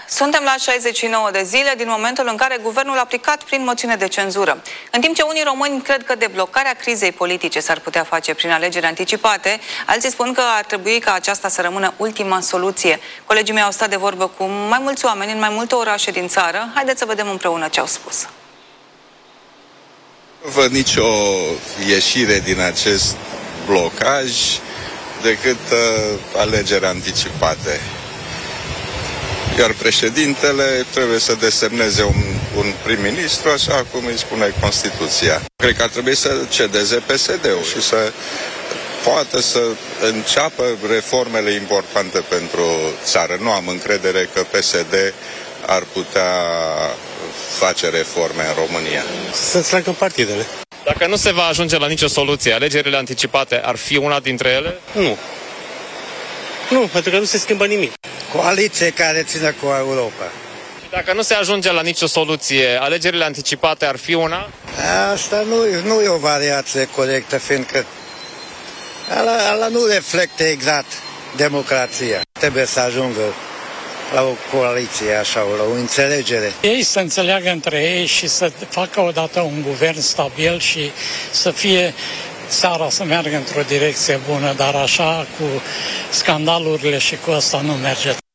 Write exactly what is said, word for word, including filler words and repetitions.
Suntem la șaizeci și nouă de zile din momentul în care guvernul a aplicat prin moțiune de cenzură. În timp ce unii români cred că deblocarea crizei politice s-ar putea face prin alegeri anticipate, alții spun că ar trebui ca aceasta să rămână ultima soluție. Colegii mei au stat de vorbă cu mai mulți oameni în mai multe orașe din țară. Haideți să vedem împreună ce au spus. Nu văd nicio ieșire din acest blocaj decât uh, alegeri anticipate. Iar președintele trebuie să desemneze un, un prim-ministru, așa cum îi spune Constituția. Cred că ar trebui să cedeze P S D-ul și să poată să înceapă reformele importante pentru țară. Nu am încredere că P S D ar putea face reforme în România. Să-ți treacă partidele. Dacă nu se va ajunge la nicio soluție, alegerile anticipate ar fi una dintre ele? Nu. Nu, pentru că nu se schimbă nimic. Coaliție care ține cu Europa. Și dacă nu se ajunge la nicio soluție, alegerile anticipate ar fi una? Asta nu, nu e o variație corectă, fiindcă ala, ala nu reflectă exact democrația. Trebuie să ajungă la o coaliție, așa, la o înțelegere. Ei să înțeleagă între ei și să facă odată un guvern stabil și să fie țara să meargă într-o direcție bună, dar așa cu scandalurile și cu asta nu merge.